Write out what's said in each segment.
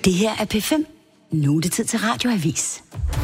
Det her er P5. Nu er det tid til Radioavis.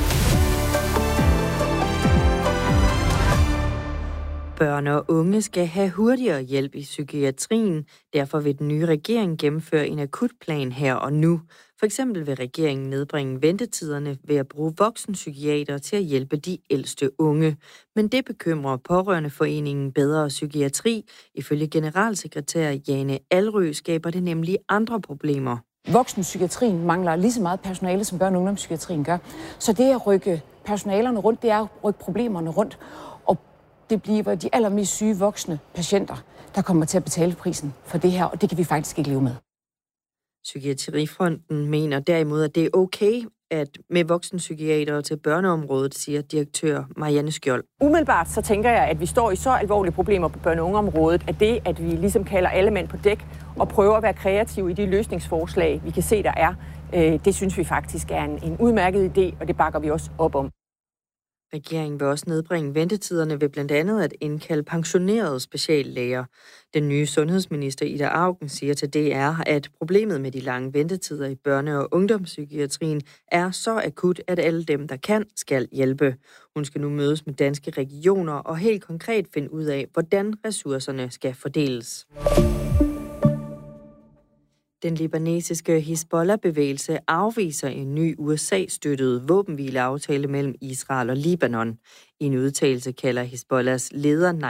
Børn og unge skal have hurtigere hjælp i psykiatrien. Derfor vil den nye regering gennemføre en akutplan her og nu. For eksempel vil regeringen nedbringe ventetiderne ved at bruge voksenpsykiater til at hjælpe de ældste unge. Men det bekymrer Pårørendeforeningen Bedre Psykiatri. Ifølge generalsekretær Jane Alrø skaber det nemlig andre problemer. Voksenpsykiatrien mangler lige så meget personale, som børne- og ungdomspsykiatrien gør. Så det at rykke personalerne rundt, det er at rykke problemerne rundt. Og det bliver de allermest syge voksne patienter, der kommer til at betale prisen for det her, og det kan vi faktisk ikke leve med. Psykiatrifronten mener derimod, at det er okay at med voksenpsykiatere til børneområdet, siger direktør Marianne Skjold. Umiddelbart så tænker jeg, at vi står i så alvorlige problemer på børne- og ungeområdet, at det, at vi ligesom kalder alle mænd på dæk og prøver at være kreative i de løsningsforslag, vi kan se, der er, det synes vi faktisk er en udmærket idé, og det bakker vi også op om. Regeringen vil også nedbringe ventetiderne ved blandt andet at indkalde pensionerede speciallæger. Den nye sundhedsminister Ida Auken siger til DR, at problemet med de lange ventetider i børne- og ungdomspsykiatrien er så akut, at alle dem, der kan, skal hjælpe. Hun skal nu mødes med danske regioner og helt konkret finde ud af, hvordan ressourcerne skal fordeles. Den libanesiske Hizbollah-bevægelse afviser en ny USA-støttet våbenhvileaftale mellem Israel og Libanon. I en udtalelse kalder Hizbollahs leder